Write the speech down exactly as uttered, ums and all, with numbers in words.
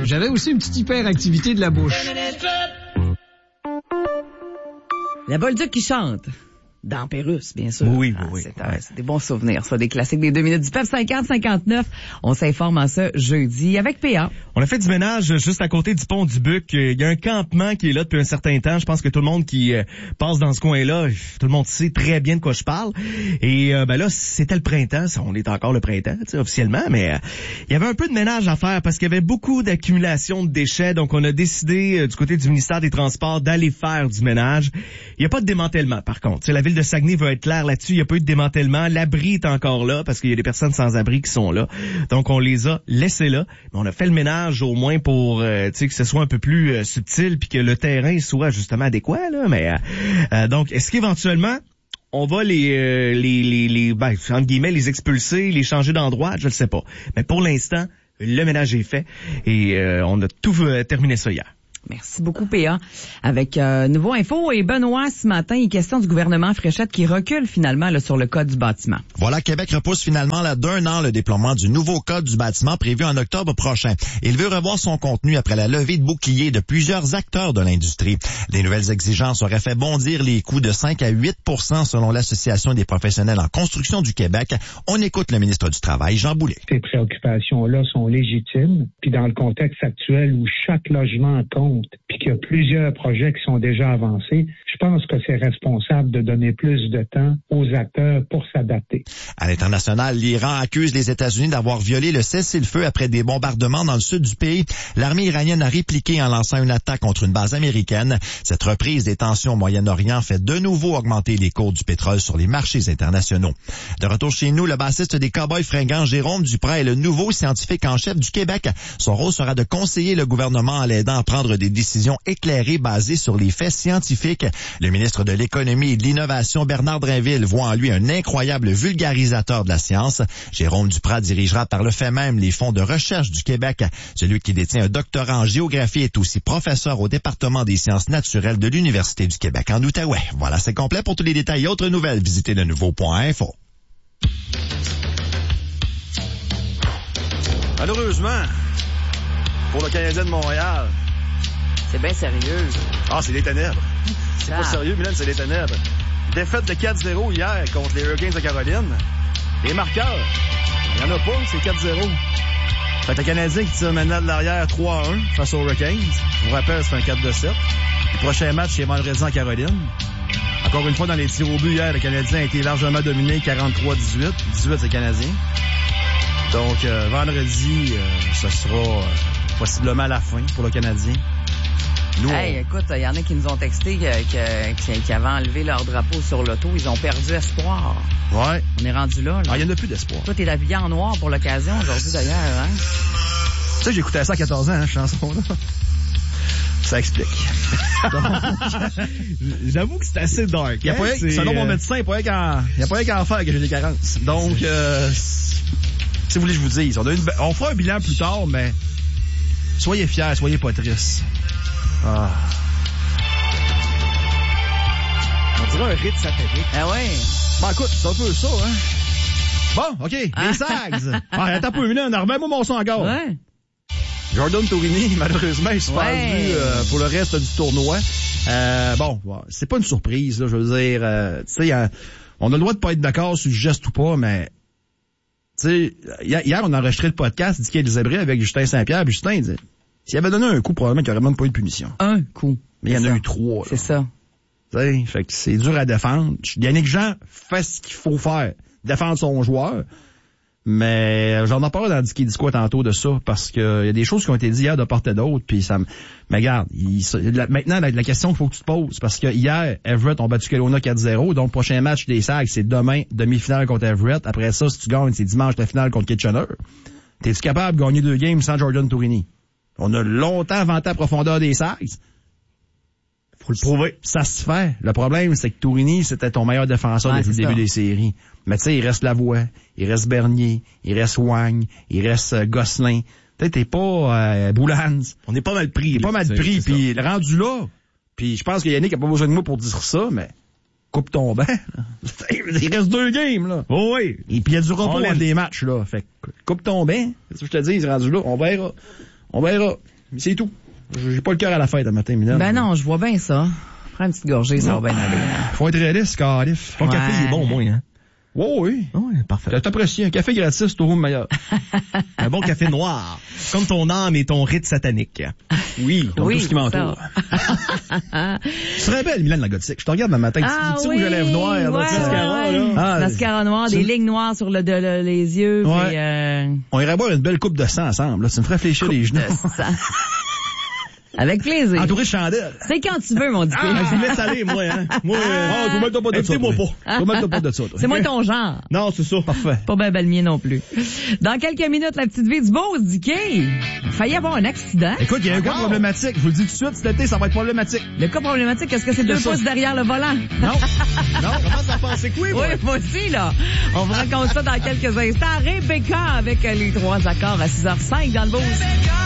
J'avais aussi une petite hyperactivité de la bouche. La Bolduc qui chante. Dans Pérusse, bien sûr. Oui, oui, ah, oui. C'est, ouais. c'est des bons souvenirs, ça, des classiques des deux minutes du P E P cinquante cinquante-neuf. On s'informe en ce jeudi avec P A. On a fait du ménage juste à côté du pont du Buc. Il y a un campement qui est là depuis un certain temps. Je pense que tout le monde qui euh, passe dans ce coin-là, tout le monde sait très bien de quoi je parle. Et euh, ben là, c'était le printemps. On est encore le printemps, tu sais, officiellement, mais euh, il y avait un peu de ménage à faire parce qu'il y avait beaucoup d'accumulation de déchets. Donc, on a décidé euh, du côté du ministère des Transports d'aller faire du ménage. Il n'y a pas de démantèlement, par contre. T'sais, la ville de Saguenay veut être claire là-dessus. Il n'y a pas eu de démantèlement. L'abri est encore là parce qu'il y a des personnes sans abri qui sont là. Donc, on les a laissés là. Mais on a fait le ménage au moins pour euh, tu sais que ce soit un peu plus euh, subtil puis que le terrain soit justement adéquat. Là. Mais euh, euh, donc, est-ce qu'éventuellement, on va les, euh, les, les, les ben, entre guillemets, les expulser, les changer d'endroit? Je ne sais pas. Mais pour l'instant, le ménage est fait et euh, on a tout euh, terminé ça hier. Merci beaucoup, P A. Avec euh, Nouveau Info et Benoît, ce matin, il est question du gouvernement Fréchette qui recule finalement là, sur le code du bâtiment. Voilà, Québec repousse finalement là, d'un an le déploiement du nouveau code du bâtiment prévu en octobre prochain. Il veut revoir son contenu après la levée de boucliers de plusieurs acteurs de l'industrie. Les nouvelles exigences auraient fait bondir les coûts de cinq à huit pour cent selon l'Association des professionnels en construction du Québec. On écoute le ministre du Travail, Jean Boulet. Ces préoccupations-là sont légitimes. Puis dans le contexte actuel où chaque logement compte, puis qu'il y a plusieurs projets qui sont déjà avancés, je pense que c'est responsable de donner plus de temps aux acteurs pour s'adapter. À l'international, l'Iran accuse les États-Unis d'avoir violé le cessez-le-feu après des bombardements dans le sud du pays. L'armée iranienne a répliqué en lançant une attaque contre une base américaine. Cette reprise des tensions au Moyen-Orient fait de nouveau augmenter les cours du pétrole sur les marchés internationaux. De retour chez nous, le bassiste des Cowboys fringants, Jérôme Duprat, est le nouveau scientifique en chef du Québec. Son rôle sera de conseiller le gouvernement en l'aidant à prendre des décisions éclairées basées sur les faits scientifiques. Le ministre de l'Économie et de l'Innovation, Bernard Drinville, voit en lui un incroyable vulgarisateur de la science. Jérôme Duprat dirigera par le fait même les fonds de recherche du Québec. Celui qui détient un doctorat en géographie est aussi professeur au département des sciences naturelles de l'Université du Québec en Outaouais. Voilà, c'est complet. Pour tous les détails et autres nouvelles, visitez le nouveau point info. Malheureusement, pour le Canadien de Montréal, c'est bien sérieux. Ah, c'est les ténèbres. C'est ah. pas sérieux, Milan, c'est les ténèbres. Défaite de quatre zéro hier contre les Hurricanes de Caroline. Les marqueurs, il n'y en a pas, c'est quatre zéro. Fait que le Canadien qui tire maintenant de l'arrière trois à un face aux Hurricanes. Je vous rappelle, c'est un quatre deux sept. Le prochain match, c'est vendredi en Caroline. Encore une fois, dans les tirs au but hier, le Canadien a été largement dominé, quarante-trois à dix-huit. dix-huit, c'est le Canadien. Donc, euh, vendredi, euh, ce sera euh, possiblement la fin pour le Canadien. Nous, hey, on... écoute, il y en a qui nous ont texté que, que, qui avaient enlevé leur drapeau sur l'auto. Ils ont perdu espoir. Ouais. On est rendu là, là. Ah, il n'y en a plus d'espoir. Toi, t'es habillé en noir pour l'occasion aujourd'hui, d'ailleurs, hein? Tu sais, j'écoutais ça à quatorze ans, hein, cette chanson-là. Ça explique. Donc, j'avoue que c'est assez dark. Il y a hein? pas c'est... Selon mon médecin, il n'y a pas rien qu'à en faire que j'ai des carences. Donc, euh, si vous voulez que je vous dise, on, a une... on fera un bilan plus tard, mais soyez fiers, soyez pas tristes. Ah. On dirait un rite satirique. Ah ouais. Bon, écoute, c'est un peu ça, hein. Bon, OK, les ah. Sags. Ah, attends un peu, là, remets-moi mon son encore. Ouais. Jordan Torini, malheureusement, il se ouais. passe vu euh, pour le reste du tournoi. Euh, bon, c'est pas une surprise, là, je veux dire. Euh, tu sais, euh, on a le droit de pas être d'accord sur le geste ou pas, mais tu sais, hier, on a enregistré le podcast d'Iké Elizabeth avec Justin Saint-Pierre, puis Justin, il dit, s'il avait donné un coup, probablement qu'il n'y aurait même pas eu de punition. Un coup. Mais il y en ça. a eu trois. C'est ça. Tu sais, fait que c'est dur à défendre. Yannick Jean fait ce qu'il faut faire. Défendre son joueur. Mais j'en ai parlé dans Dicky dit quoi tantôt de ça, parce que il y a des choses qui ont été dites hier de part et d'autre, puis ça me... Mais regarde, il, la, maintenant, la, la question qu'il faut que tu te poses, parce que hier, Everett ont battu Kelowna quatre zéro, donc prochain match des Sags, c'est demain, demi-finale contre Everett. Après ça, si tu gagnes, c'est dimanche la finale contre Kitchener. T'es-tu capable de gagner deux games sans Jordan Torini? On a longtemps vanté la profondeur des Sags. Faut le prouver. Ça se fait. Le problème, c'est que Torini, c'était ton meilleur défenseur ouais, depuis le début ça. Des séries. Mais tu sais, il reste Lavoie, il reste Bernier, il reste Wang, il reste euh, Gosselin. Tu sais, t'es pas euh, Boulans. On est pas mal pris. Il est pas mal pris. Puis le rendu là, puis je pense que Yannick a pas besoin de moi pour dire ça, mais coupe ton banc. Il reste deux games, là. Oh oui. Et puis il y a du repos entre des matchs, là. Fait que coupe ton banc. C'est ce que je te dis, il est rendu là. On verra. On verra. C'est tout. J'ai pas le cœur à la fête le matin, Mylène. Ben non, je vois bien ça. Prends une petite gorgée, ça va bien aller. Faut être réaliste, Cardiff. Ton Ouais. café, il est bon au moins, hein? Oh oui. Oui, parfait. T'apprécies. Un café gratis, c'est toujours meilleur. Un bon café noir. Comme ton âme et ton rite satanique. Oui, donc Oui, tout ce qui m'entoure. Tu serais belle, Mylène, la gothique. Je te regarde dans ma tête. Ah tu sais oui, où j'ai lèvres noires, ouais, là, ouais, mascara, ouais. là. Ah, Mascara noir, des tu- lignes noires sur le, de, le- les yeux. Ouais. Puis, euh, On irait boire une belle coupe de sang ensemble, là. Tu me ferais fléchir les genoux. de sang. Avec plaisir. Entouré de chandelles. C'est quand tu veux, mon Dieu. Ah, je vous laisse aller, moi, hein. Moi, euh, Ah, tu m'as pas de ça. invitez-moi toi. pas. Tu m'as pas de ça, toi. C'est moi ton genre. Non, c'est ça. Parfait. Pas ben, ben le mien non plus. Dans quelques minutes, la petite vie du beau Dicky. Il faillit y avoir un accident. Écoute, il y a un cas problématique. Je vous le dis tout de suite, cet été, ça va être problématique. Le cas problématique, est-ce que c'est deux ça. pouces derrière le volant? Non. Non, commence à penser que oui, moi. Oui, moi aussi, là. On vous raconte ça dans quelques instants. Rebecca avec les trois accords à six heures cinq dans le beau.